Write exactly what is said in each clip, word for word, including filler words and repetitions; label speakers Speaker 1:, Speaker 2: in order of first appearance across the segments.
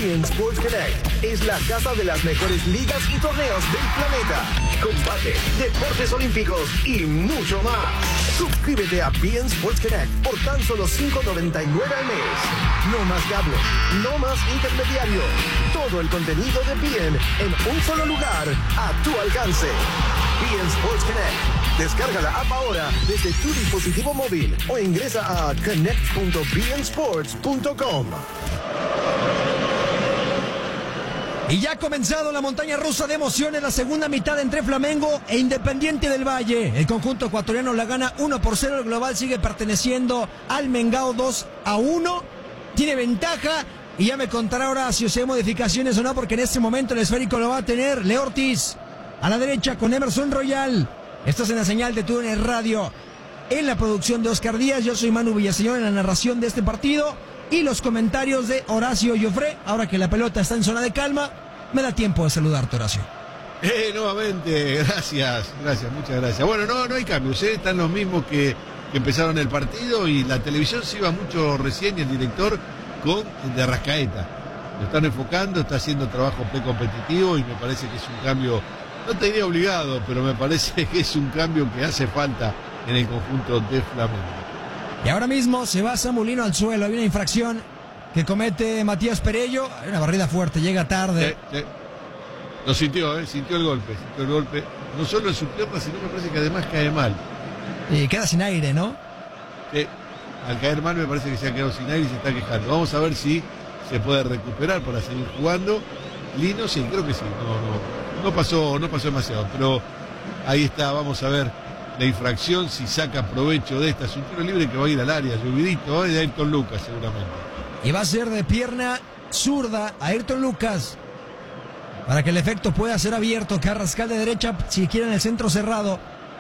Speaker 1: beIN Sports Connect es la casa de las mejores ligas y torneos del planeta. Combate, deportes olímpicos y mucho más. Suscríbete a beIN Sports Connect por tan solo cinco noventa y nueve al mes. No más cable, no más intermediario. Todo el contenido de beIN en un solo lugar, a tu alcance. beIN Sports Connect. Descarga la app ahora desde tu dispositivo móvil o ingresa a connect punto bein sports punto com.
Speaker 2: Y ya ha comenzado la montaña rusa de emociones, la segunda mitad entre Flamengo e Independiente del Valle. El conjunto ecuatoriano la gana uno por cero, el global sigue perteneciendo al Mengao dos a uno. Tiene ventaja y ya me contará Horacio si hay modificaciones o no, porque en este momento el esférico lo va a tener Leo Ortiz. A la derecha con Emerson Royal. Estás en la señal de TUDN Radio. En la producción de Oscar Díaz, yo soy Manu Villaseñor en la narración de este partido. Y los comentarios de Horacio Joffre. Ahora que la pelota está en zona de calma, me da tiempo de saludarte, Horacio.
Speaker 3: Eh, nuevamente, gracias, gracias, muchas gracias. Bueno, no, no hay cambios, ¿eh? Están los mismos que, que empezaron el partido y la televisión se iba mucho recién y el director con de Arrascaeta. Lo están enfocando, está haciendo trabajo precompetitivo y me parece que es un cambio. No te diría obligado, pero me parece que es un cambio que hace falta en el conjunto de Flamengo.
Speaker 2: Y ahora mismo se va Samulino al suelo. Hay una infracción que comete Matías Perello. Hay una barrida fuerte, llega tarde.
Speaker 3: Sí, sí. Lo sintió, ¿eh? Sintió el golpe, sintió el golpe. No solo en su pierna, sino me parece que además cae mal.
Speaker 2: Y queda sin aire, ¿no?
Speaker 3: Sí. Al caer mal me parece que se ha quedado sin aire y se está quejando. Vamos a ver si se puede recuperar para seguir jugando. Lino, sí, creo que sí. No, no. No pasó, no pasó demasiado, pero ahí está, vamos a ver la infracción, si saca provecho de esta. Es un tiro libre que va a ir al área, llovidito, ¿eh? De Ayrton Lucas seguramente.
Speaker 2: Y va a ser de pierna zurda a Ayrton Lucas, para que el efecto pueda ser abierto. Carrascal de derecha, si quieren el centro cerrado.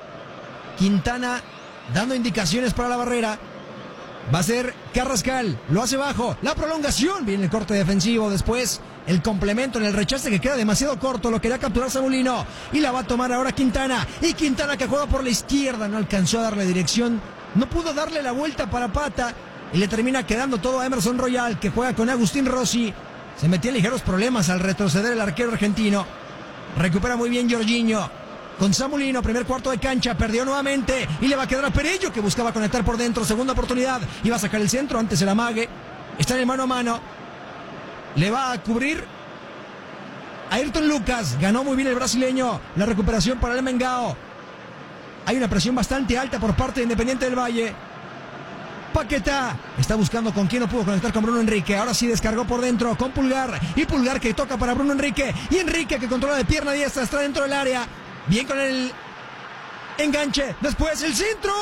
Speaker 2: Quintana dando indicaciones para la barrera. Va a ser Carrascal, lo hace bajo, la prolongación, viene el corte defensivo, después el complemento en el rechace que queda demasiado corto, lo quería capturar Samulino y la va a tomar ahora Quintana, y Quintana que juega por la izquierda, no alcanzó a darle dirección, no pudo darle la vuelta para Pata y le termina quedando todo a Emerson Royal, que juega con Agustín Rossi. Se metió en ligeros problemas al retroceder el arquero argentino. Recupera muy bien Jorginho con Samulino, primer cuarto de cancha, perdió nuevamente y le va a quedar a Perello, que buscaba conectar por dentro, segunda oportunidad, y va a sacar el centro, antes el amague, está en el mano a mano, le va a cubrir a Ayrton Lucas, ganó muy bien el brasileño, la recuperación para el Mengao. Hay una presión bastante alta por parte de Independiente del Valle. Paquetá está buscando con quién, no pudo conectar con Bruno Enrique. Ahora sí descargó por dentro con Pulgar, y Pulgar que toca para Bruno Enrique, y Enrique que controla de pierna diestra, está dentro del área. Bien con el enganche, después el centro.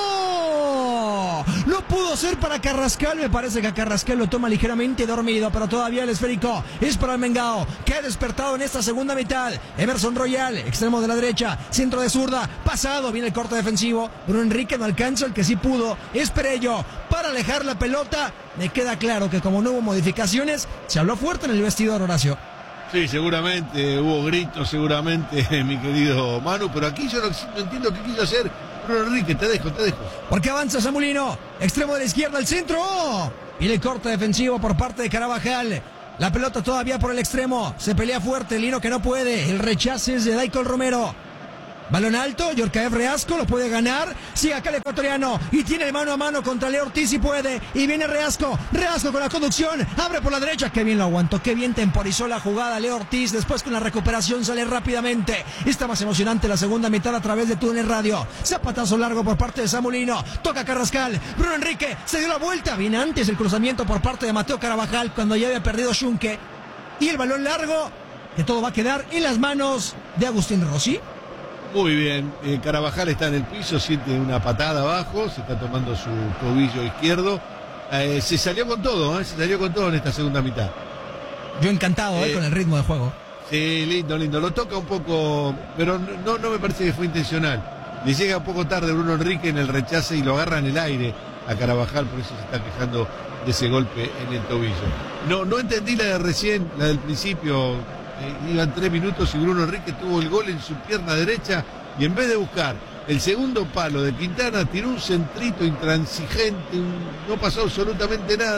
Speaker 2: No pudo ser para Carrascal, me parece que a Carrascal lo toma ligeramente dormido, pero todavía el esférico es para el Mengao, que ha despertado en esta segunda mitad. Emerson Royal, extremo de la derecha, centro de zurda, pasado, viene el corte defensivo. Bruno Enrique no alcanza, el que sí pudo es Perello para alejar la pelota. Me queda claro que como no hubo modificaciones, se habló fuerte en el vestidor, Horacio.
Speaker 3: Sí, seguramente, hubo gritos, seguramente, mi querido Manu, pero aquí yo no, no entiendo qué quiso hacer Bruno Enrique, te dejo, te dejo.
Speaker 2: Porque avanza Samulino, extremo de la izquierda, el centro, y el corte defensivo por parte de Carabajal. La pelota todavía por el extremo, se pelea fuerte, Lino que no puede, el rechace es de Daikol Romero. Balón alto, Yorkaev Reasco lo puede ganar, sigue acá el ecuatoriano y tiene mano a mano contra Leo Ortiz y puede, y viene Reasco, Reasco con la conducción, abre por la derecha, qué bien lo aguantó, qué bien temporizó la jugada Leo Ortiz, después con la recuperación sale rápidamente. Está más emocionante la segunda mitad a través de TUDN Radio. Zapatazo largo por parte de Samulino, toca Carrascal, Bruno Enrique se dio la vuelta, viene antes el cruzamiento por parte de Mateo Carabajal cuando ya había perdido Schunke, y el balón largo, que todo va a quedar en las manos de Agustín Rossi.
Speaker 3: Muy bien, eh, Carabajal está en el piso, siente una patada abajo, se está tomando su tobillo izquierdo, eh, se salió con todo, eh, se salió con todo en esta segunda mitad.
Speaker 2: Yo encantado eh, eh, con el ritmo de juego.
Speaker 3: Sí, lindo, lindo, lo toca un poco, pero no, no me parece que fue intencional. Le llega un poco tarde Bruno Enrique en el rechace y lo agarra en el aire a Carabajal, por eso se está quejando de ese golpe en el tobillo. No, no entendí la de recién, la del principio. Eh, iban tres minutos y Bruno Enrique tuvo el gol en su pierna derecha y en vez de buscar el segundo palo de Quintana tiró un centrito intransigente, un, no pasó absolutamente nada.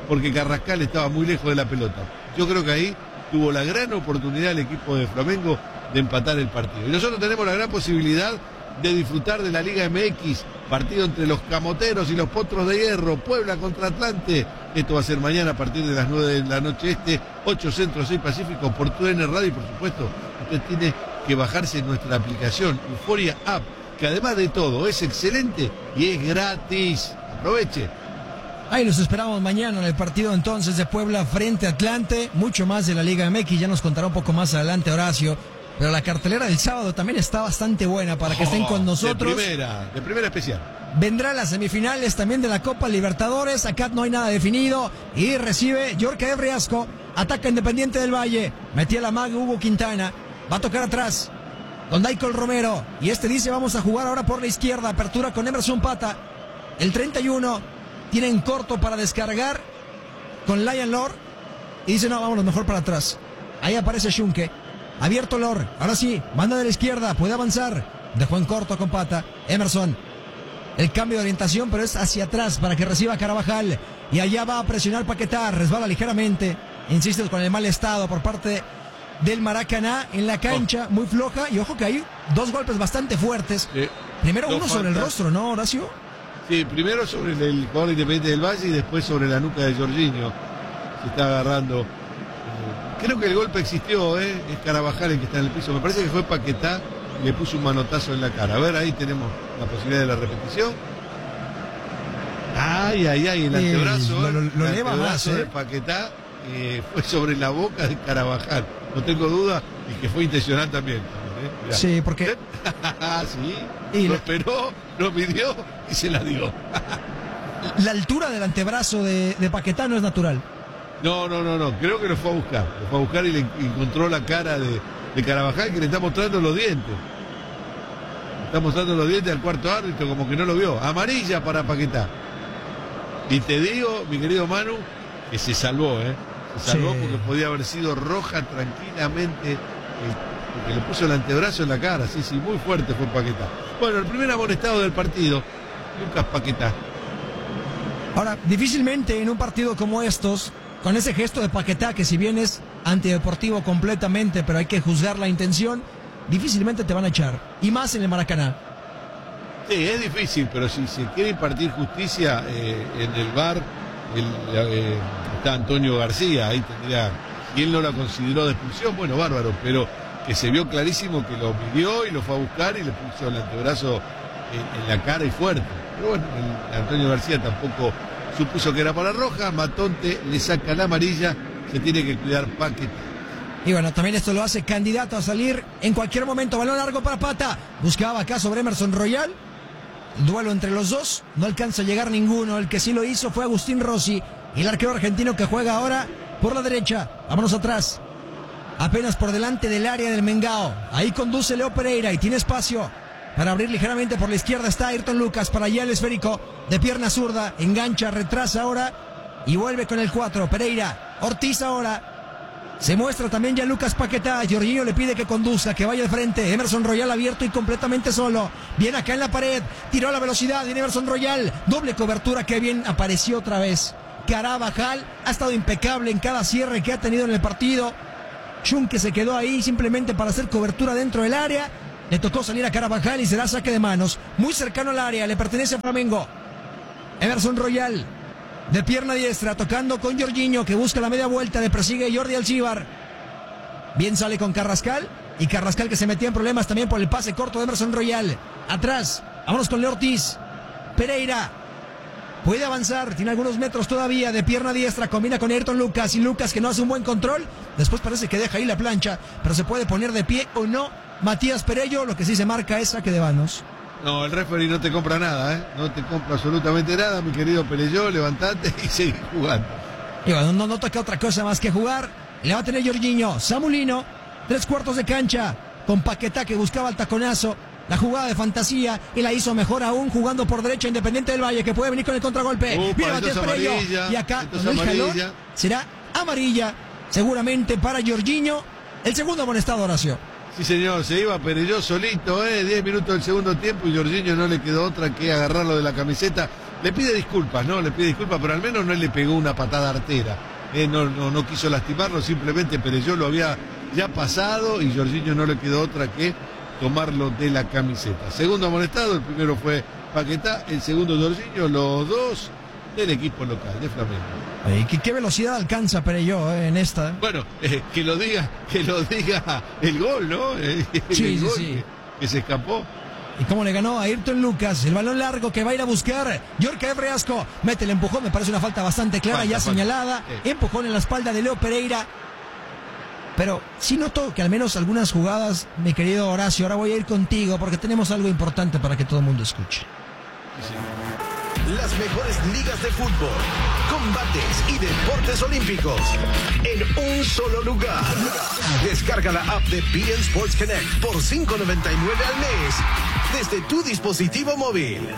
Speaker 3: porque Carrascal estaba muy lejos de la pelota. Yo creo que ahí tuvo la gran oportunidad el equipo de Flamengo de empatar el partido. Y nosotros tenemos la gran posibilidad de disfrutar de la Liga M X, partido entre los Camoteros y los Potros de Hierro, Puebla contra Atlante. Esto va a ser mañana a partir de las nueve de la noche este, ocho Centro, seis Pacífico, por T U D N Radio, y por supuesto, usted tiene que bajarse nuestra aplicación Euforia App, que además de todo es excelente y es gratis. Aproveche.
Speaker 2: Ahí los esperamos mañana en el partido entonces de Puebla frente a Atlante. Mucho más de la Liga M X, ya nos contará un poco más adelante Horacio. Pero la cartelera del sábado también está bastante buena para que estén con nosotros.
Speaker 3: De primera, de primera especial.
Speaker 2: Vendrá las semifinales también de la Copa Libertadores. Acá no hay nada definido. Y recibe Yorka Ebriasco. Ataca Independiente del Valle. Metía la maga Hugo Quintana. Va a tocar atrás con Daikol Romero. Y este dice vamos a jugar ahora por la izquierda. Apertura con Emerson Pata. El treinta y uno. Tienen corto para descargar con Lion Lord. Y dice no, vámonos mejor para atrás. Ahí aparece Schunke. Abierto Lor, ahora sí, manda de la izquierda, puede avanzar. Dejó en corto con Pata. Emerson. El cambio de orientación, pero es hacia atrás para que reciba Carabajal. Y allá va a presionar Paquetá, resbala ligeramente. Insiste con el mal estado por parte del Maracaná en la cancha, muy floja. Y ojo que hay dos golpes bastante fuertes. Sí. Primero uno sobre el rostro, ¿no, Horacio?
Speaker 3: Sí, primero sobre el jugador Independiente del Valle y después sobre la nuca de Jorginho. Se está agarrando. Creo que el golpe existió, ¿eh? Es Carabajal el que está en el piso. Me parece que fue Paquetá y le puso un manotazo en la cara. A ver, ahí tenemos la posibilidad de la repetición. Ay, ay, ay, el antebrazo.
Speaker 2: Lo, lo, lo
Speaker 3: el
Speaker 2: eleva más, ¿eh?
Speaker 3: de Paquetá eh, fue sobre la boca de Carabajal. No tengo duda, y que fue intencional también. ¿eh?
Speaker 2: Sí, porque...
Speaker 3: sí, y lo la... esperó, lo midió y se la dio.
Speaker 2: La altura del antebrazo de, de Paquetá no es natural.
Speaker 3: No, no, no, no, creo que lo fue a buscar. Lo fue a buscar y le encontró la cara de, de Carabajal, que le está mostrando los dientes. Le está mostrando los dientes al cuarto árbitro, como que no lo vio. Amarilla para Paquetá. Y te digo, mi querido Manu, que se salvó, ¿eh? Se salvó sí. Porque podía haber sido roja tranquilamente. Eh, porque le puso el antebrazo en la cara. Sí, sí, muy fuerte fue Paquetá. Bueno, el primer amonestado del partido, Lucas Paquetá.
Speaker 2: Ahora, difícilmente en un partido como estos, con ese gesto de Paquetá, que si bien es antideportivo completamente, pero hay que juzgar la intención, difícilmente te van a echar. Y más en el Maracaná.
Speaker 3: Sí, es difícil, pero si se quiere impartir justicia eh, en el V A R, el, eh, está Antonio García, ahí tendría, si él no la consideró de expulsión, bueno, bárbaro, pero que se vio clarísimo que lo midió y lo fue a buscar y le puso el antebrazo en, en la cara y fuerte. Pero bueno, el, Antonio García tampoco supuso que era para roja. Matonte le saca la amarilla, se tiene que cuidar Paquetá.
Speaker 2: Y bueno, también esto lo hace candidato a salir en cualquier momento. Balón largo para Pata, buscaba acá sobre Emerson Royal. Duelo entre los dos, no alcanza a llegar ninguno. El que sí lo hizo fue Agustín Rossi, el arquero argentino que juega ahora por la derecha. Vámonos atrás, apenas por delante del área del Mengao. Ahí conduce Leo Pereira y tiene espacio para abrir ligeramente por la izquierda. Está Ayrton Lucas, para allá el esférico de pierna zurda, engancha, retrasa ahora y vuelve con el cuatro. Pereira, Ortiz ahora. Se muestra también ya Lucas Paquetá. Jorginho le pide que conduzca, que vaya al frente. Emerson Royal abierto y completamente solo. Viene acá en la pared, tiró a la velocidad. Viene Emerson Royal, doble cobertura, que bien apareció otra vez. Carabajal ha estado impecable en cada cierre que ha tenido en el partido. Schunke se quedó ahí simplemente para hacer cobertura dentro del área. Le tocó salir a Carabajal y será saque de manos. Muy cercano al área, le pertenece a Flamengo. Emerson Royal, de pierna diestra, tocando con Jorginho, que busca la media vuelta, le persigue Jordi Alcibar. Bien sale con Carrascal, y Carrascal que se metía en problemas también por el pase corto de Emerson Royal. Atrás, vámonos con Leo Ortiz. Pereira puede avanzar, tiene algunos metros todavía, de pierna diestra, combina con Ayrton Lucas, y Lucas que no hace un buen control. Después parece que deja ahí la plancha, pero se puede poner de pie o no Matías Perello. Lo que sí se marca es saque de manos.
Speaker 3: No, el referee no te compra nada, ¿eh? No te compra absolutamente nada, mi querido Perelló. Levantate y seguí jugando.
Speaker 2: Y bueno, no, no toca otra cosa más que jugar. Le va a tener Jorginho. Samulino, tres cuartos de cancha, con Paquetá que buscaba el taconazo. La jugada de fantasía, y la hizo mejor aún jugando por derecha Independiente del Valle, que puede venir con el contragolpe.
Speaker 3: Upa,
Speaker 2: Viene Matías Perello. Y acá, con el jalón, será amarilla, seguramente para Jorginho. El segundo amonestado, Horacio.
Speaker 3: Sí, señor, se iba Perelló solito, ¿eh? diez minutos del segundo tiempo y Jorginho no le quedó otra que agarrarlo de la camiseta. le pide disculpas, ¿no? Le pide disculpas, pero al menos no le pegó una patada artera. Eh, no, no, no quiso lastimarlo, simplemente Perelló lo había ya pasado y Jorginho no le quedó otra que tomarlo de la camiseta. Segundo amonestado, el primero fue Paquetá, el segundo Jorginho, los dos del equipo local, de Flamengo.
Speaker 2: ¿Y qué, qué velocidad alcanza Perelló eh, en esta?
Speaker 3: Bueno, eh, que lo diga, que lo diga el gol, ¿no? Eh,
Speaker 2: sí,
Speaker 3: el
Speaker 2: sí,
Speaker 3: gol
Speaker 2: sí.
Speaker 3: Que, que se escapó.
Speaker 2: Y cómo le ganó a Ayrton Lucas, el balón largo que va a ir a buscar Yorka Evreasco, mete el empujón, me parece una falta bastante clara,
Speaker 3: Falta,
Speaker 2: ya
Speaker 3: falta.
Speaker 2: señalada,
Speaker 3: Sí.
Speaker 2: empujón en la espalda de Leo Pereira, pero sí noto que al menos algunas jugadas, mi querido Horacio, ahora voy a ir contigo porque tenemos algo importante para que todo el mundo escuche.
Speaker 1: Las mejores ligas de fútbol, combates y deportes olímpicos en un solo lugar. Descarga la app de B N Sports Connect por cinco noventa y nueve al mes desde tu dispositivo móvil.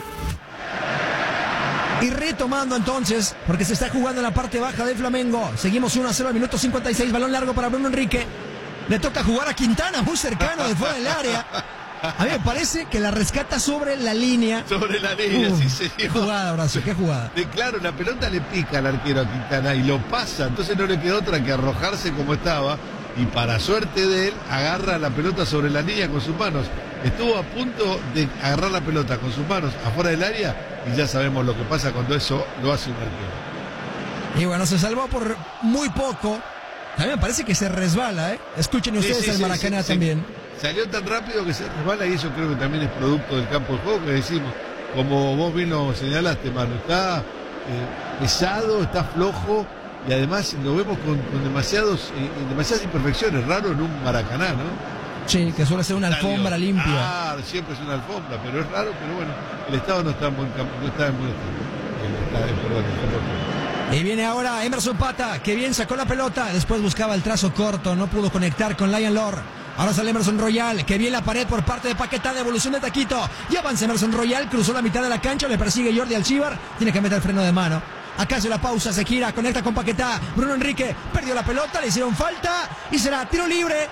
Speaker 2: Y retomando entonces, porque se está jugando en la parte baja del Flamengo. Seguimos uno a cero al minuto cincuenta y seis, balón largo para Bruno Enrique. Le toca jugar a Quintana, muy cercano de fuera del área. A mí me parece que la rescata sobre la línea.
Speaker 3: Sobre la línea,
Speaker 2: Uf,
Speaker 3: sí, señor.
Speaker 2: qué jugada, Horacio, qué jugada.
Speaker 3: De, claro, la pelota le pica al arquero a Quintana y lo pasa, entonces no le queda otra que arrojarse como estaba y para suerte de él agarra la pelota sobre la línea con sus manos. Estuvo a punto de agarrar la pelota con sus manos afuera del área y ya sabemos lo que pasa cuando eso lo hace un arquero.
Speaker 2: Y bueno, se salvó por muy poco. A mí me parece que se resbala, ¿eh? Escuchen
Speaker 3: Sí,
Speaker 2: ustedes
Speaker 3: sí,
Speaker 2: el
Speaker 3: sí,
Speaker 2: Maracaná
Speaker 3: sí,
Speaker 2: también.
Speaker 3: sí. Salió tan rápido que se resbala y eso creo que también es producto del campo de juego que decimos. Como vos bien lo señalaste, Manu, está eh, pesado, está flojo y además lo vemos con, con demasiados, eh, demasiadas imperfecciones, raro en un Maracaná, ¿no?
Speaker 2: Sí, que suele ser una alfombra
Speaker 3: Estadio.
Speaker 2: limpia.
Speaker 3: Ah, siempre es una alfombra, pero es raro, pero bueno, el estado no está en buen campo, no está en buen estado. El estadio, perdón, el campo de juego.
Speaker 2: Y viene ahora Emerson Pata, que bien sacó la pelota, después buscaba el trazo corto, no pudo conectar con Lion Lore. Ahora sale Emerson Royal, que bien la pared por parte de Paquetá, devolución de Taquito. Y avanza Emerson Royal, cruzó la mitad de la cancha, le persigue Jordi Alcibar, tiene que meter freno de mano. Acá hace la pausa, se gira, conecta con Paquetá. Bruno Enrique perdió la pelota, le hicieron falta y será tiro libre.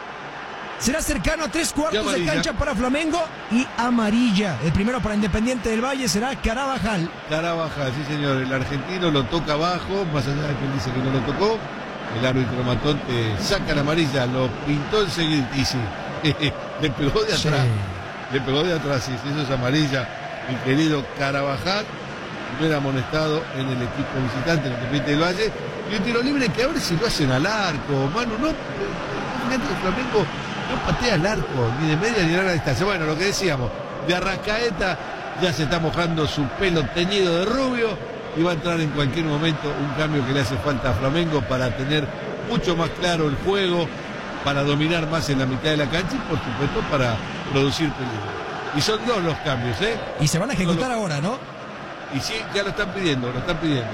Speaker 2: Será cercano a tres cuartos de cancha para Flamengo y amarilla. El primero para Independiente del Valle será Carabajal.
Speaker 3: Carabajal, sí señor, el argentino lo toca abajo, más allá de que él dice que no lo tocó. El árbitro Matonte saca la amarilla, lo pintó enseguida y sí, le pegó de atrás. Sí. Le pegó de atrás, sí, eso es amarilla. Mi querido Carabajal, primer amonestado en el equipo visitante, en el Independiente del Valle. Y un tiro libre que ahora si lo hacen al arco, Manu, no, fíjate que Flamengo no patea al arco, ni de media ni de larga distancia. Bueno, lo que decíamos, de Arrascaeta ya se está mojando su pelo teñido de rubio y va a entrar en cualquier momento un cambio que le hace falta a Flamengo para tener mucho más claro el juego, para dominar más en la mitad de la cancha y por supuesto para producir peligro. Y son dos los cambios, ¿eh?
Speaker 2: Y se van a ejecutar
Speaker 3: los...
Speaker 2: ahora, ¿no?
Speaker 3: Y sí, ya lo están pidiendo, lo están pidiendo.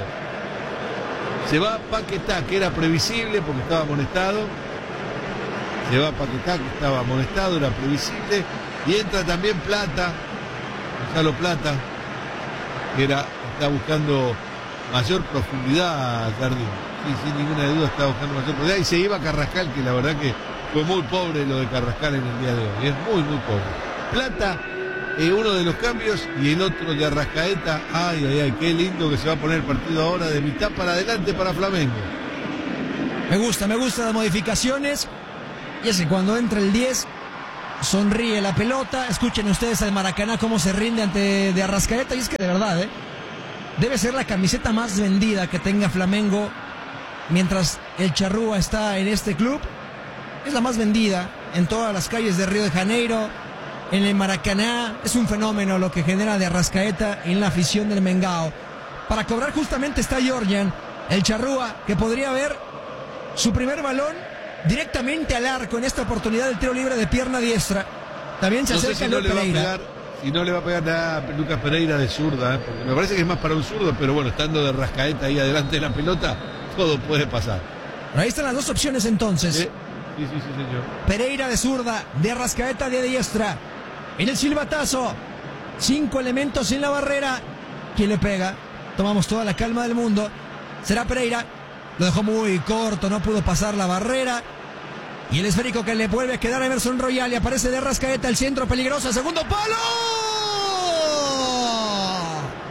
Speaker 3: Se va Paquetá, que era previsible porque estaba amonestado. Se va Paquetá, que estaba amonestado, era previsible. Y entra también Plata, Gonzalo Plata, que era, está buscando mayor profundidad, Jardín. Sí, sin ninguna duda está buscando mayor profundidad. Y se iba Carrascal, que la verdad que fue muy pobre lo de Carrascal en el día de hoy. Es muy, muy pobre. Plata, eh, uno de los cambios, y el otro de Arrascaeta. Ay, ay, ay, qué lindo que se va a poner el partido ahora de mitad para adelante para Flamengo.
Speaker 2: Me gusta, me gustan las modificaciones. Y es que cuando entra el diez, sonríe la pelota. Escuchen ustedes al Maracaná cómo se rinde ante de Arrascaeta. Y es que de verdad, ¿eh? Debe ser la camiseta más vendida que tenga Flamengo mientras el Charrúa está en este club. Es la más vendida en todas las calles de Río de Janeiro, en el Maracaná. Es un fenómeno lo que genera de Arrascaeta en la afición del Mengao. Para cobrar justamente está Georgian, el Charrúa, que podría ver su primer balón directamente al arco en esta oportunidad del tiro libre de pierna diestra. También se
Speaker 3: no
Speaker 2: acerca
Speaker 3: sé si no
Speaker 2: Leo
Speaker 3: le va a
Speaker 2: Pereira.
Speaker 3: pegar, si no le va a pegar nada a Lucas Pereira de zurda, ¿eh? Porque me parece que es más para un zurdo, pero bueno, estando de Rascaeta ahí adelante de la pelota, todo puede pasar.
Speaker 2: Ahí están las dos opciones entonces.
Speaker 3: ¿Sí? Sí, sí, sí, señor.
Speaker 2: Pereira de zurda, de Arrascaeta de diestra. En el silbatazo, cinco elementos en la barrera. ¿Quién le pega? Tomamos toda la calma del mundo. Será Pereira. Lo dejó muy corto, no pudo pasar la barrera. Y el esférico que le vuelve a quedar a Emerson Royal y aparece de Arrascaeta, el centro peligroso, segundo palo.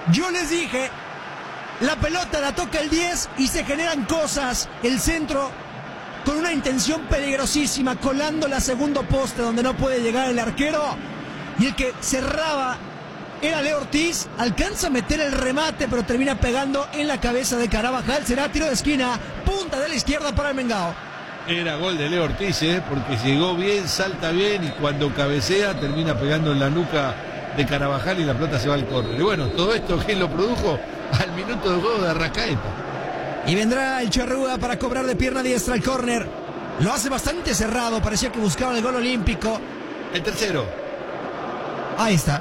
Speaker 2: Yo les dije, la pelota la toca el diez y se generan cosas. El centro con una intención peligrosísima, colando la segundo poste donde no puede llegar el arquero. Y el que cerraba era Leo Ortiz. Alcanza a meter el remate, pero termina pegando en la cabeza de Carabajal. Será tiro de esquina, punta de la izquierda para el Mengao.
Speaker 3: Era gol de Leo Ortiz, ¿eh? Porque llegó bien, salta bien y cuando cabecea termina pegando en la nuca de Carabajal y la pelota se va al córner. Y bueno, todo esto, ¿quién lo produjo? Al minuto de juego de Arrascaeta.
Speaker 2: Y vendrá el Charrúa para cobrar de pierna diestra el córner. Lo hace bastante cerrado, parecía que buscaba el gol olímpico.
Speaker 3: El tercero.
Speaker 2: Ahí está.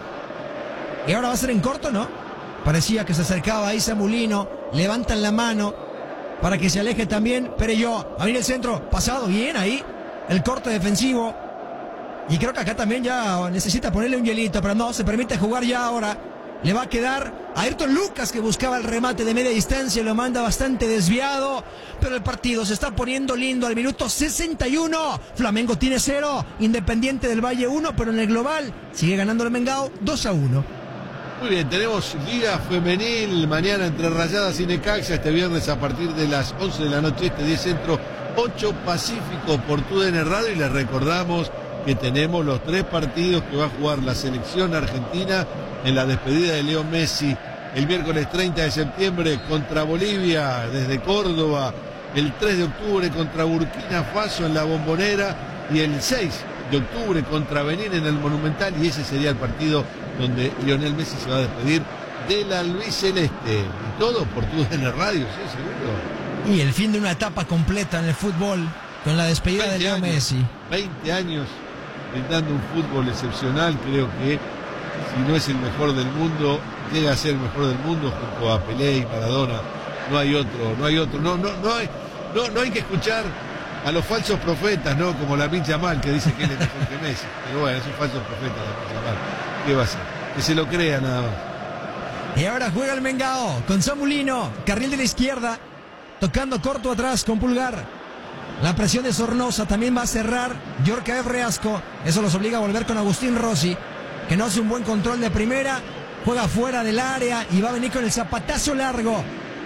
Speaker 2: Y ahora va a ser en corto, ¿no? Parecía que se acercaba ahí Samulino. Levantan la mano para que se aleje también Perelló. Va a venir el centro, pasado bien ahí. El corte defensivo. Y creo que acá también ya necesita ponerle un hielito, pero no, se permite jugar ya ahora. Le va a quedar a Ayrton Lucas, que buscaba el remate de media distancia, lo manda bastante desviado, pero el partido se está poniendo lindo al minuto sesenta y uno. Flamengo tiene cero, Independiente del Valle uno, pero en el global sigue ganando el Mengao dos a uno.
Speaker 3: Muy bien, tenemos Liga Femenil mañana entre Rayadas y Necaxa, este viernes a partir de las once de la noche, este diez Centro, ocho Pacífico por T U D N Radio, y les recordamos que tenemos los tres partidos que va a jugar la selección argentina en la despedida de Leo Messi el miércoles treinta de septiembre contra Bolivia desde Córdoba, el tres de octubre contra Burkina Faso en la Bombonera y el seis de octubre contra Benín en el Monumental, y ese sería el partido donde Lionel Messi se va a despedir de la albiceleste. Y todo por T U D N Radio, ¿sí? Seguro.
Speaker 2: Y el fin de una etapa completa en el fútbol con la despedida de Leo
Speaker 3: años,
Speaker 2: Messi.
Speaker 3: veinte años brindando un fútbol excepcional. Creo que si no es el mejor del mundo, llega a ser el mejor del mundo junto a Pelé y Maradona. No hay otro, no hay otro, no, no, no hay, no, no hay que escuchar a los falsos profetas, ¿no? Como Lamine Yamal, que dice que él es mejor que Messi. Pero bueno, es un falso profeta Lamine Yamal. ¿Qué va a hacer? Que se lo crea nada más.
Speaker 2: Y ahora juega el Mengao con Samulino, carril de la izquierda, tocando corto atrás con Pulgar. La presión de Sornosa también va a cerrar Yorka Reasco. Eso los obliga a volver con Agustín Rossi, que no hace un buen control de primera. Juega fuera del área y va a venir con el zapatazo largo.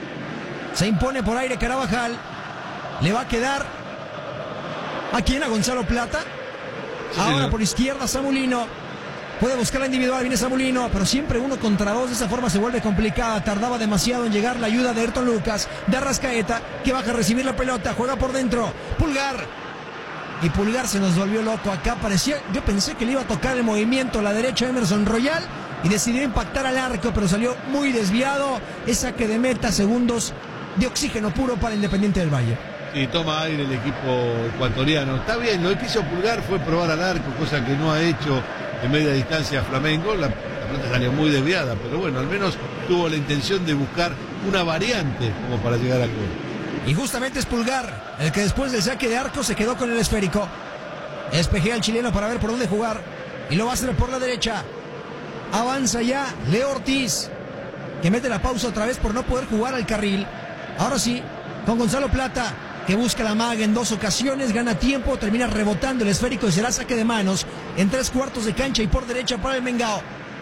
Speaker 2: Se impone por aire Carabajal. Le va a quedar ¿a quién? A Gonzalo Plata.
Speaker 3: Sí,
Speaker 2: ahora
Speaker 3: señor.
Speaker 2: por izquierda Samulino. Puede buscar la individual, viene Samulino, pero siempre uno contra dos, de esa forma se vuelve complicada. Tardaba demasiado en llegar la ayuda de Ayrton Lucas, de Arrascaeta, que baja a recibir la pelota, juega por dentro, Pulgar. Y Pulgar se nos volvió loco acá, parecía, yo pensé que le iba a tocar el movimiento a la derecha de Emerson Royal y decidió impactar al arco, pero salió muy desviado. Es saque de meta, segundos de oxígeno puro para Independiente del Valle.
Speaker 3: Sí, toma aire el equipo ecuatoriano. Está bien, lo que hizo Pulgar fue probar al arco, cosa que no ha hecho en media distancia Flamengo. La, la pelota salió muy desviada, pero bueno, al menos tuvo la intención de buscar una variante como para llegar al gol.
Speaker 2: Y justamente es Pulgar el que después del saque de arco se quedó con el esférico. Espejea al chileno para ver por dónde jugar y lo va a hacer por la derecha. Avanza ya Leo Ortiz, que mete la pausa otra vez por no poder jugar al carril. Ahora sí, con Gonzalo Plata, que busca la maga en dos ocasiones, gana tiempo, termina rebotando el esférico y será saque de manos en tres cuartos de cancha y por derecha para el Mengao.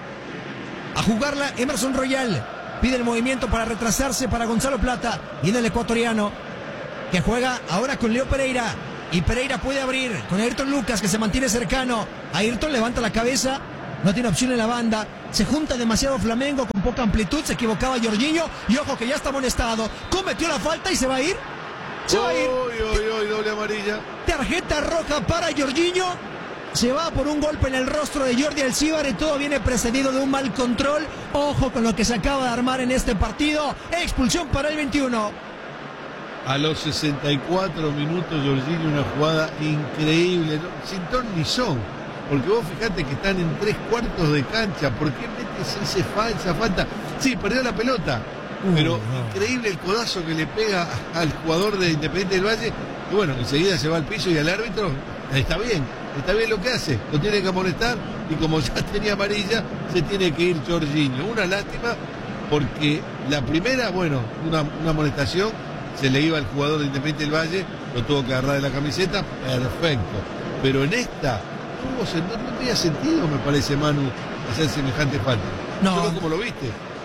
Speaker 2: A jugarla Emerson Royal, pide el movimiento para retrasarse para Gonzalo Plata, viene el ecuatoriano, que juega ahora con Leo Pereira, y Pereira puede abrir con Ayrton Lucas, que se mantiene cercano. Ayrton levanta la cabeza, no tiene opción en la banda, se junta demasiado Flamengo con poca amplitud, se equivocaba Jorginho, y ojo que ya está amonestado, cometió la falta y se va a ir. Se va a ir.
Speaker 3: Uy, uy, uy, doble amarilla.
Speaker 2: Tarjeta roja para Jorginho. Se va por un golpe en el rostro de Jordi Alcíbar y todo viene precedido de un mal control. Ojo con lo que se acaba de armar en este partido. Expulsión para el veintiuno.
Speaker 3: A los sesenta y cuatro minutos, Jorginho, una jugada increíble, ¿no? Sin ton ni son. Porque vos fijate que están en tres cuartos de cancha. ¿Por qué metes ese fa- esa falta? Sí, perdió la pelota. Pero
Speaker 2: Uh, no.
Speaker 3: increíble el codazo que le pega al jugador de Independiente del Valle. Y bueno, enseguida se va al piso y al árbitro está bien, está bien lo que hace. Lo tiene que amonestar y como ya tenía amarilla, se tiene que ir Jorginho. Una lástima porque la primera, bueno, una, una amonestación, se le iba al jugador de Independiente del Valle, lo tuvo que agarrar de la camiseta, perfecto. Pero en esta, tuvo, no, no tenía sentido, me parece, Manu, hacer semejante falta.
Speaker 2: No.
Speaker 3: Solo como lo viste.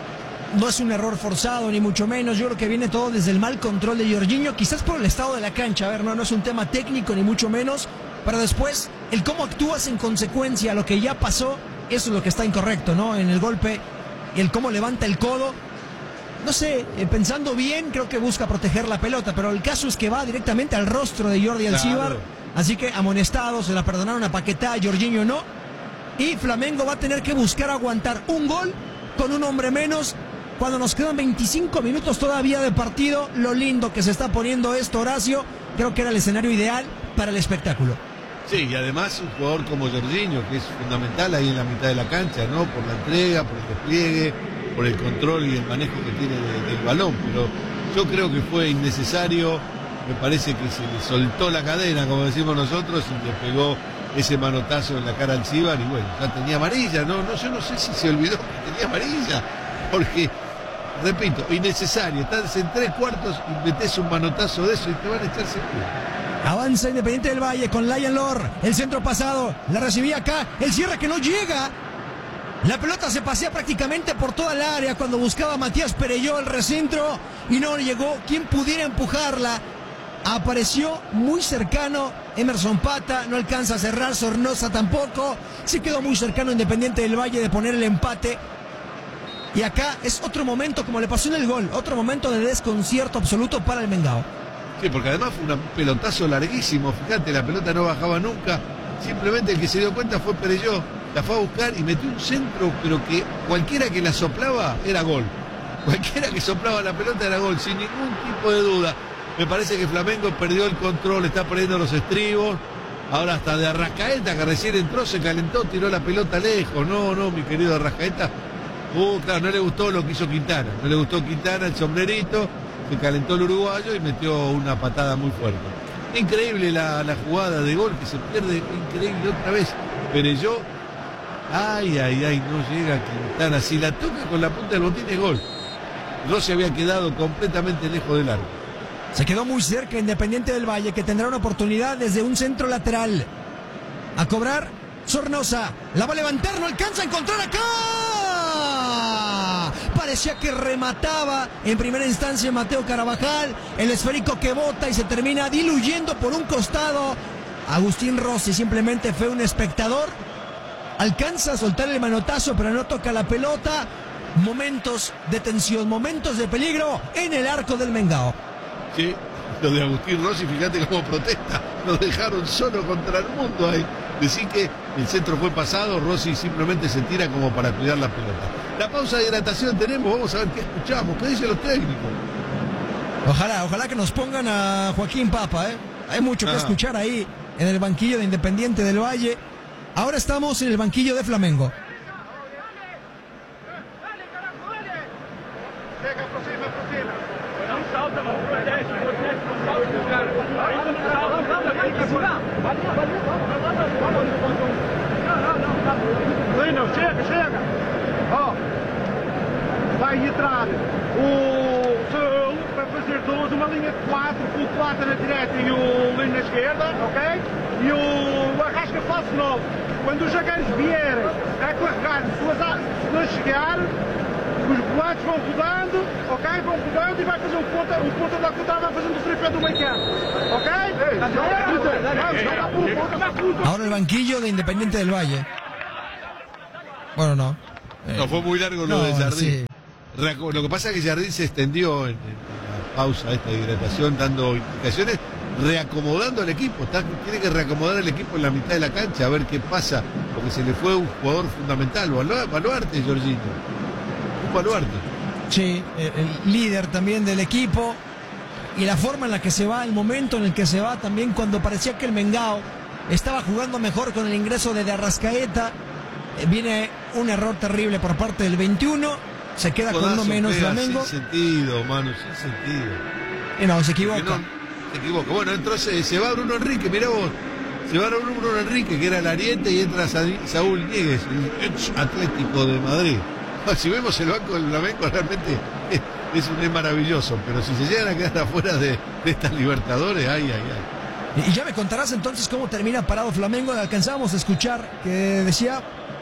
Speaker 2: no es un error forzado, ni mucho menos. Yo creo que viene todo desde el mal control de Jorginho, quizás por el estado de la cancha. A ver, no, no es un tema técnico, ni mucho menos. Pero después, el cómo actúas en consecuencia a lo que ya pasó, eso es lo que está incorrecto, ¿no? En el golpe, el cómo levanta el codo. No sé, eh, pensando bien, creo que busca proteger la pelota, pero el caso es que va directamente al rostro de Jordi Alcibar. Claro. Así que amonestado, se la perdonaron a Paquetá, a Jorginho no. Y Flamengo va a tener que buscar aguantar un gol con un hombre menos cuando nos quedan veinticinco minutos todavía de partido. Lo lindo que se está poniendo esto, Horacio, creo que era el escenario ideal para el espectáculo.
Speaker 3: Sí, y además un jugador como Jorginho, que es fundamental ahí en la mitad de la cancha, ¿no? Por la entrega, por el despliegue, por el control y el manejo que tiene de, del balón. Pero yo creo que fue innecesario, me parece que se le soltó la cadena, como decimos nosotros, y le pegó ese manotazo en la cara al Alcibar, y bueno, ya tenía amarilla, no, no, yo no sé si se olvidó que tenía amarilla, porque, repito, innecesario, estás en tres cuartos y metes un manotazo de eso y te van a echar seguro.
Speaker 2: Avanza Independiente del Valle con Lion Lor, el centro pasado, la recibía acá, el cierre que no llega. La pelota se pasea prácticamente por toda el área cuando buscaba Matías Perelló el recentro y no llegó quien pudiera empujarla. Apareció muy cercano Emerson Pata, no alcanza a cerrar, Sornosa tampoco. Se quedó muy cercano Independiente del Valle de poner el empate. Y acá es otro momento, como le pasó en el gol, otro momento de desconcierto absoluto para el Mengao.
Speaker 3: Sí, porque además fue un pelotazo larguísimo, fíjate, la pelota no bajaba nunca. Simplemente el que se dio cuenta fue Perelló, la fue a buscar y metió un centro, pero que cualquiera que la soplaba era gol. Cualquiera que soplaba la pelota era gol, sin ningún tipo de duda. Me parece que Flamengo perdió el control, está perdiendo los estribos. Ahora hasta de Arrascaeta, que recién entró, se calentó, tiró la pelota lejos. No, no, mi querido Arrascaeta. Uh, claro, no le gustó lo que hizo Quintana. No le gustó Quintana, el sombrerito. Se calentó el uruguayo y metió una patada muy fuerte. Increíble la, la jugada de gol que se pierde, increíble otra vez. Perelló, ay, ay, ay, no llega Quintana. Si la toca con la punta del botín es gol. Rossi había quedado completamente lejos del arco.
Speaker 2: Se quedó muy cerca Independiente del Valle, que tendrá una oportunidad desde un centro lateral. A cobrar Sornosa. La va a levantar, no alcanza a encontrar acá. Parecía que remataba en primera instancia Mateo Carabajal. El esférico que bota y se termina diluyendo por un costado. Agustín Rossi simplemente fue un espectador. Alcanza a soltar el manotazo, pero no toca la pelota. Momentos de tensión, momentos de peligro en el arco del Mengao.
Speaker 3: Sí, lo de Agustín Rossi, fíjate cómo protesta, lo dejaron solo contra el mundo ahí. Decir que el centro fue pasado, Rossi simplemente se tira como para cuidar la pelota. La pausa de hidratación tenemos, vamos a ver qué escuchamos, qué dicen los técnicos.
Speaker 2: Ojalá, ojalá que nos pongan a Joaquín Papa, ¿eh? Hay mucho que
Speaker 3: Ajá.
Speaker 2: escuchar ahí en el banquillo de Independiente del Valle. Ahora estamos en el banquillo de Flamengo.
Speaker 4: Não, chega, chega. Ó, vai atrás o Saúl para fazer dois, uma linha de quatro, com o Plata na direita e o Lino na esquerda, ok? E o Arrasca faz nove. Quando os zagueiros vierem a carregar, se não chegar, os volantes vão rodando, ok? Vão rodando e vai fazer um ponta, o ponta da contra vai fazendo o free do meio campo, ok?
Speaker 2: Ahora el banquillo de Independiente del Valle. Bueno, no. Eh,
Speaker 3: No, fue muy largo lo
Speaker 2: no,
Speaker 3: de Jardín.
Speaker 2: sí.
Speaker 3: Reaco- Lo que pasa es que Jardín se extendió en, en la pausa esta de hidratación, dando indicaciones, reacomodando al equipo. Está, tiene que reacomodar el equipo en la mitad de la cancha, a ver qué pasa, porque se le fue un jugador fundamental, Balu- Baluarte, Jorginho. Un Baluarte.
Speaker 2: Sí, el, el líder también del equipo. Y la forma en la que se va, el momento en el que se va también, cuando parecía que el Mengao estaba jugando mejor con el ingreso de, de Arrascaeta. Eh, viene un error terrible por parte del veintiuno. Se queda con uno
Speaker 3: Codazo
Speaker 2: menos
Speaker 3: pega
Speaker 2: Flamengo.
Speaker 3: Sin sentido, mano, sin sentido.
Speaker 2: Y no, se
Speaker 3: Que
Speaker 2: equivoca.
Speaker 3: no, se equivoca. Bueno, entonces se va Bruno Enrique, mirá vos. Se va Bruno Enrique, que era el ariete, y entra Sa- Saúl Ñíguez, el ex Atlético de Madrid. Si vemos el banco del Flamengo, realmente es, es, un, es maravilloso. Pero si se llegan a quedar afuera de, de estas Libertadores, ay, ay, ay.
Speaker 2: Y ya me contarás entonces cómo termina parado Flamengo. Alcanzábamos a escuchar que decía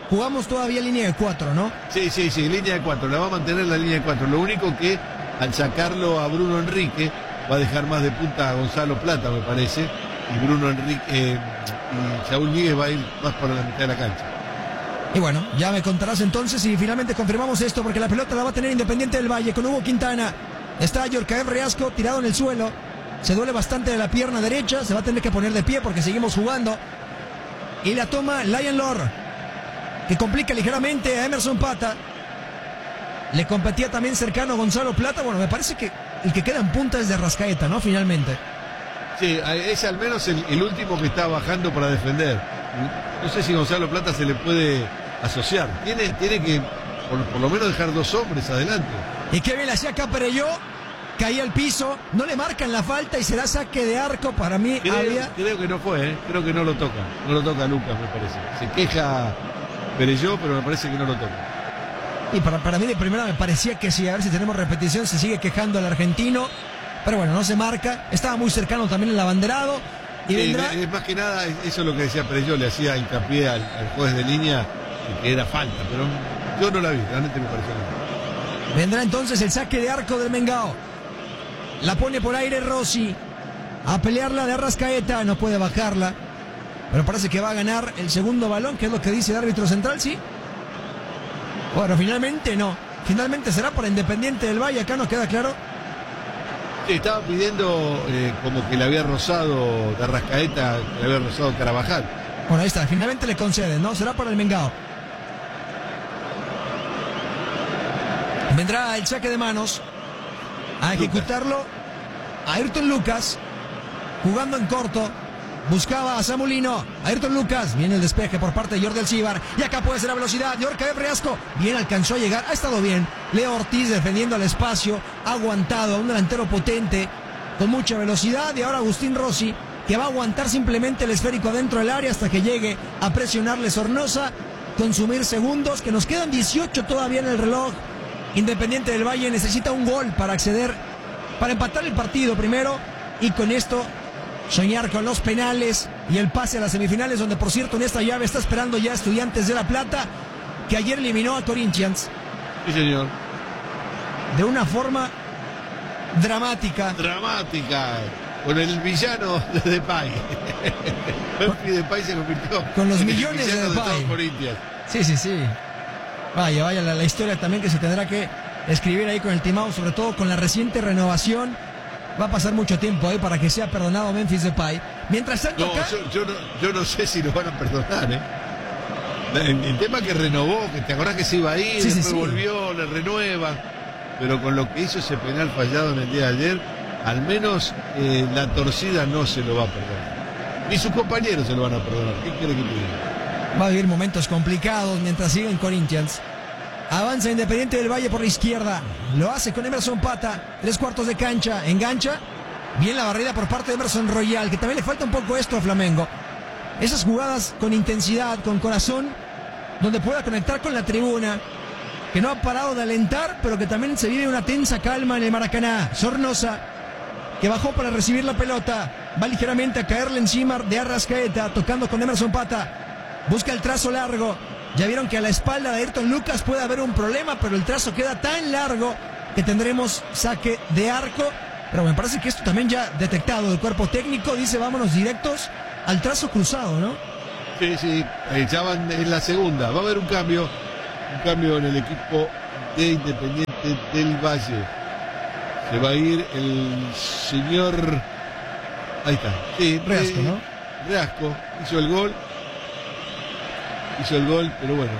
Speaker 2: jugamos todavía línea de cuatro, ¿no?
Speaker 3: Sí, sí, sí, línea de cuatro, la va a mantener la línea de cuatro. Lo único que al sacarlo a Bruno Enrique va a dejar más de punta a Gonzalo Plata, me parece, y Bruno Enrique eh, y Saúl Ñíguez va a ir más por la mitad de la cancha.
Speaker 2: Y bueno, ya me contarás entonces si finalmente confirmamos esto, porque la pelota la va a tener Independiente del Valle con Hugo Quintana. Está Yorcaev Reasco tirado en el suelo, se duele bastante de la pierna derecha, se va a tener que poner de pie porque seguimos jugando. Y la toma Lion Lore, que complica ligeramente a Emerson Pata. Le competía también cercano a Gonzalo Plata. Bueno, me parece que el que queda en punta es de Arrascaeta, ¿no? Finalmente.
Speaker 3: Sí, es al menos el, el último que está bajando para defender. No sé si Gonzalo Plata se le puede asociar. Tiene, tiene que por, por lo menos dejar dos hombres adelante.
Speaker 2: Y qué bien le hacía acá Perelló. Caía al piso, no le marcan la falta y será saque de arco. Para mí
Speaker 3: creo,
Speaker 2: había...
Speaker 3: creo que no fue, ¿eh? Creo que no lo toca. No lo toca Lucas, me parece. Se queja Perelló, pero me parece que no lo toca.
Speaker 2: Y para, para mí de primera me parecía que sí. A ver si tenemos repetición. Se sigue quejando el argentino. Pero bueno, no se marca. Estaba muy cercano también el abanderado. Y
Speaker 3: sí,
Speaker 2: vendrá...
Speaker 3: es más que nada, eso es lo que decía Perelló. Le hacía hincapié al, al juez de línea que era falta. Pero yo no la vi, realmente me pareció nada.
Speaker 2: Vendrá entonces el saque de arco del Mengao. La pone por aire Rossi. A pelearla de Arrascaeta. No puede bajarla. Pero parece que va a ganar el segundo balón, que es lo que dice el árbitro central, ¿sí? Bueno, finalmente no. Finalmente será para Independiente del Valle. Acá nos queda claro.
Speaker 3: Sí, estaba pidiendo eh, como que le había rozado de Arrascaeta, que le había rozado Carabajal.
Speaker 2: Bueno, ahí está. Finalmente le conceden, ¿no? Será para el Mengao. Vendrá el saque de manos. A ejecutarlo Ayrton Lucas, jugando en corto. Buscaba a Samulino, Ayrton Lucas, viene el despeje por parte de Jordi Alcibar, y acá puede ser la velocidad, Yorcaev Reasco, bien alcanzó a llegar, ha estado bien, Leo Ortiz defendiendo al espacio, ha aguantado a un delantero potente, con mucha velocidad, y ahora Agustín Rossi, que va a aguantar simplemente el esférico dentro del área hasta que llegue a presionarle Sornosa, consumir segundos, que nos quedan dieciocho todavía en el reloj. Independiente del Valle necesita un gol para acceder, para empatar el partido primero, y con esto soñar con los penales y el pase a las semifinales, donde por cierto en esta llave está esperando ya Estudiantes de La Plata, que ayer eliminó a Corinthians.
Speaker 3: Sí, señor.
Speaker 2: De una forma dramática.
Speaker 3: Dramática. Con el villano de Depay. Memphis Depay se convirtió
Speaker 2: con los
Speaker 3: en
Speaker 2: millones
Speaker 3: el
Speaker 2: de Depay.
Speaker 3: De Corinthians.
Speaker 2: Sí, sí, sí. Vaya, vaya la, la historia también que se tendrá que escribir ahí con el timao, sobre todo con la reciente renovación. Va a pasar mucho tiempo ahí para que sea perdonado Memphis Depay. Mientras tanto
Speaker 3: No,
Speaker 2: acá...
Speaker 3: yo, yo, no, yo no sé si lo van a perdonar, ¿eh? El, el tema que renovó, que te acordás que se iba a ir,
Speaker 2: sí,
Speaker 3: después
Speaker 2: sí, sí.
Speaker 3: volvió, le renueva. Pero con lo que hizo ese penal fallado en el día de ayer, al menos eh, la torcida no se lo va a perdonar. Ni sus compañeros se lo van a perdonar. ¿Qué quiere que te diga?
Speaker 2: Va a vivir momentos complicados mientras sigue en Corinthians. Avanza Independiente del Valle por la izquierda. Lo hace con Emerson Pata. Tres cuartos de cancha. Engancha. Bien la barrida por parte de Emerson Royal, que también le falta un poco esto a Flamengo. Esas jugadas con intensidad, con corazón, donde pueda conectar con la tribuna, que no ha parado de alentar, pero que también se vive una tensa calma en el Maracaná. Sornosa, que bajó para recibir la pelota. Va ligeramente a caerle encima de Arrascaeta, tocando con Emerson Pata. Busca el trazo largo. Ya vieron que a la espalda de Ayrton Lucas puede haber un problema, pero el trazo queda tan largo que tendremos saque de arco. Pero me parece que esto también ya detectado. El cuerpo técnico dice vámonos directos al trazo cruzado, ¿no?
Speaker 3: Sí, sí, eh, ya van en la segunda. Va a haber un cambio, un cambio en el equipo de Independiente del Valle. Se va a ir el señor... Ahí está. Sí,
Speaker 2: Reasco,
Speaker 3: eh,
Speaker 2: ¿no?
Speaker 3: Reasco hizo el gol. Hizo el gol, pero bueno.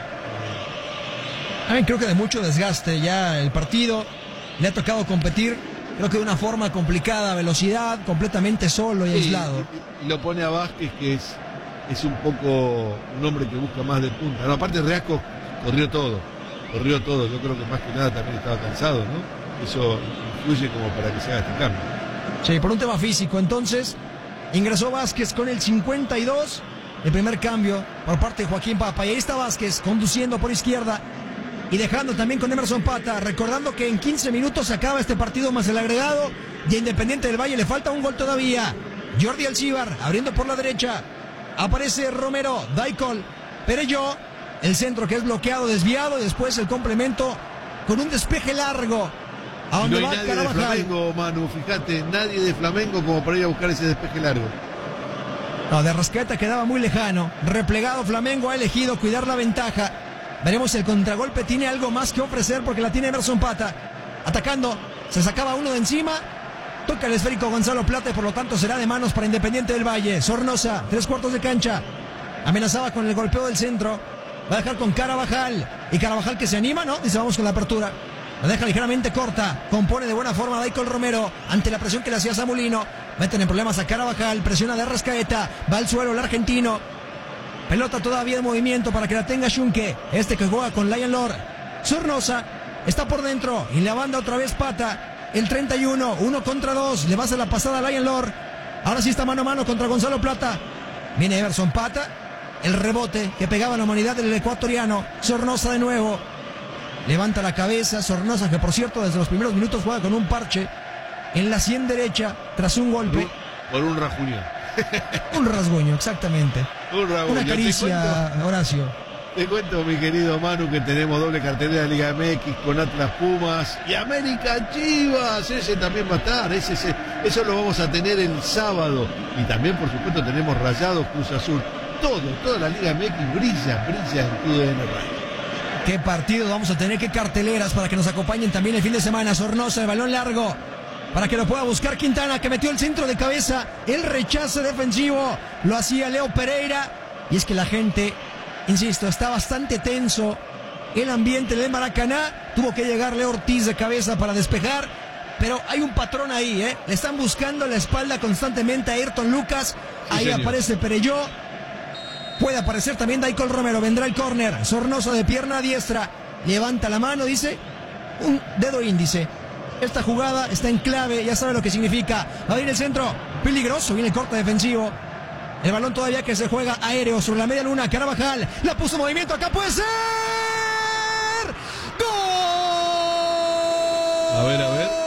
Speaker 2: A mí creo que de mucho desgaste ya el partido. Le ha tocado competir, creo que de una forma complicada, velocidad, completamente solo y
Speaker 3: Sí,
Speaker 2: aislado.
Speaker 3: y, y lo pone a Vázquez, que es, es un poco un hombre que busca más de punta. No, aparte Reasco corrió todo. Corrió todo. Yo creo que más que nada también estaba cansado, ¿no? Eso influye como para que se haga este cambio.
Speaker 2: Sí, por un tema físico. Entonces, ingresó Vázquez con el cincuenta y dos. El primer cambio por parte de Joaquín Papa. Y ahí está Vázquez conduciendo por izquierda y dejando también con Emerson Pata. Recordando que en quince minutos se acaba este partido más el agregado. Y a Independiente del Valle le falta un gol todavía. Jordi Alcibar abriendo por la derecha. Aparece Romero, Daicol, Perelló. El centro que es bloqueado, desviado, y después el complemento con un despeje largo. A
Speaker 3: Y no
Speaker 2: donde
Speaker 3: hay
Speaker 2: va
Speaker 3: nadie de
Speaker 2: Carabajal.
Speaker 3: Flamengo, Manu, fíjate, nadie de Flamengo como para ir a buscar ese despeje largo.
Speaker 2: No, de Arrascaeta quedaba muy lejano. Replegado Flamengo ha elegido cuidar la ventaja. Veremos si el contragolpe tiene algo más que ofrecer porque la tiene Emerson Pata. Atacando, se sacaba uno de encima. Toca el esférico Gonzalo Plata y por lo tanto será de manos para Independiente del Valle. Sornosa, tres cuartos de cancha. Amenazaba con el golpeo del centro. Va a dejar con Carabajal. Y Carabajal que se anima, ¿no? Dice vamos con la apertura. La deja ligeramente corta. Compone de buena forma Daicol Romero ante la presión que le hacía Zamulino. Meten en problemas a Carabajal. Presiona de Arrascaeta. Va al suelo el argentino. Pelota todavía en movimiento para que la tenga Schunke. Este que juega con Lion Lord. Sornosa está por dentro. Y la banda otra vez Pata. El treinta y uno. Uno contra dos. Le va a hacer la pasada a Lion Lord. Ahora sí está mano a mano contra Gonzalo Plata. Viene Emerson Pata. El rebote que pegaba la humanidad del ecuatoriano. Sornosa de nuevo. Levanta la cabeza. Sornosa, que por cierto desde los primeros minutos juega con un parche en la sien derecha tras un golpe.
Speaker 3: Por un rajuñón.
Speaker 2: Un rasguño, exactamente.
Speaker 3: Un rajuñón.
Speaker 2: Una
Speaker 3: Te
Speaker 2: caricia,
Speaker 3: cuento,
Speaker 2: Horacio.
Speaker 3: te cuento, mi querido Manu, que tenemos doble cartelera de Liga M X con Atlas Pumas y América Chivas. Ese también va a estar. Ese, ese, eso lo vamos a tener el sábado. Y también, por supuesto, tenemos Rayados, Cruz Azul. Todo, toda la Liga M X brilla, brilla en tu D N Radio.
Speaker 2: Qué partido vamos a tener, qué carteleras para que nos acompañen también el fin de semana. Sornosa, el balón largo para que lo pueda buscar Quintana, que metió el centro de cabeza. El rechazo defensivo lo hacía Leo Pereira. Y es que la gente, insisto, está bastante tenso el ambiente del Maracaná. Tuvo que llegar Leo Ortiz de cabeza para despejar. Pero hay un patrón ahí, ¿eh? Le están buscando la espalda constantemente a Ayrton Lucas.
Speaker 3: Sí,
Speaker 2: ahí
Speaker 3: señor.
Speaker 2: aparece Perelló. Puede aparecer también Daicol Romero. Vendrá el córner. Sornosa de pierna diestra. Levanta la mano, dice. Un dedo índice. Esta jugada está en clave. Ya sabe lo que significa. Va a ir el centro. Peligroso. Viene el corte defensivo. El balón todavía que se juega aéreo sobre la media luna. Carabajal. La puso en movimiento. Acá puede ser. ¡Gol!
Speaker 3: A ver, a ver.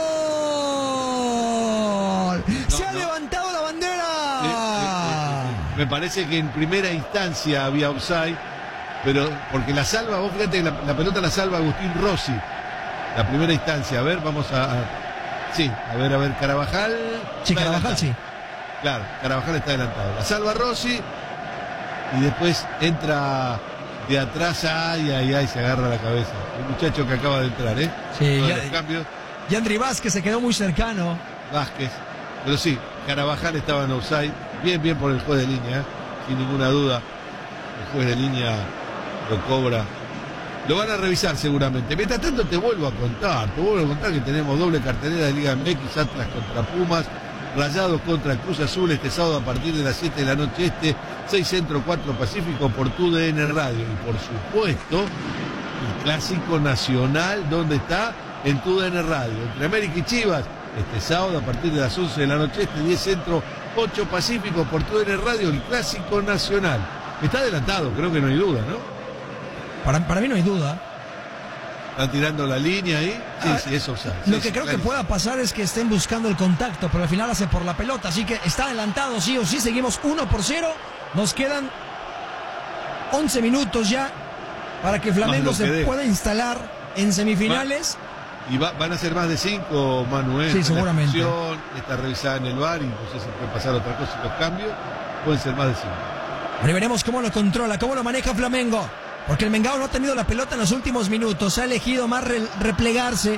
Speaker 2: Se
Speaker 3: No,
Speaker 2: ha
Speaker 3: no.
Speaker 2: levantado la bandera.
Speaker 3: Eh, eh, eh, Me parece que en primera instancia había offside, pero porque la salva, vos fíjate que la, la pelota la salva Agustín Rossi. La primera instancia, a ver, vamos a, a- sí, a ver, a ver, Carabajal.
Speaker 2: Sí,
Speaker 3: está
Speaker 2: Carabajal, sí.
Speaker 3: adelantado. Claro, Carabajal está adelantado. La salva Rossi y después entra de atrás, ay, ay, ay, se agarra la cabeza. El muchacho que acaba de entrar, ¿eh?
Speaker 2: Sí,
Speaker 3: Uno de
Speaker 2: ya-
Speaker 3: los cambios,
Speaker 2: Yandri Vázquez se quedó muy cercano.
Speaker 3: Vázquez. Pero sí, Carabajal estaba en offside. Bien, bien por el juez de línea, ¿eh? Sin ninguna duda. El juez de línea lo cobra. Lo van a revisar seguramente. Mientras tanto te vuelvo a contar, te vuelvo a contar que tenemos doble cartelera de Liga M X, Atlas contra Pumas, Rayados contra Cruz Azul este sábado a partir de las siete de la noche este, seis Centro, cuatro Pacífico por tu D N Radio. Y por supuesto, el Clásico Nacional, ¿dónde está? En tu D N Radio. Entre América y Chivas, este sábado a partir de las once de la noche este, diez Centro, ocho Pacífico por tu D N Radio, el Clásico Nacional. Está adelantado, creo que no hay duda, ¿no?
Speaker 2: Para, para mí no hay duda.
Speaker 3: Están tirando la línea ahí. Sí,
Speaker 2: Ah,
Speaker 3: sí, eso offside.
Speaker 2: Lo
Speaker 3: Sí,
Speaker 2: que
Speaker 3: sí,
Speaker 2: creo que
Speaker 3: clarísimo.
Speaker 2: pueda pasar es que estén buscando el contacto, pero al final hace por la pelota. Así que está adelantado, sí o sí. Seguimos uno por cero. Nos quedan once minutos ya para que Flamengo
Speaker 3: Más lo
Speaker 2: se
Speaker 3: que dé.
Speaker 2: pueda instalar en semifinales.
Speaker 3: Y va- van a ser más de cinco, Manuel.
Speaker 2: Sí, seguramente.
Speaker 3: Está revisada en el V A R y no sé si puede pasar otra cosa y los cambios. Pueden ser más de cinco.
Speaker 2: Ahora veremos cómo lo controla, cómo lo maneja Flamengo. Porque el Mengao no ha tenido la pelota en los últimos minutos. Ha elegido más re- replegarse.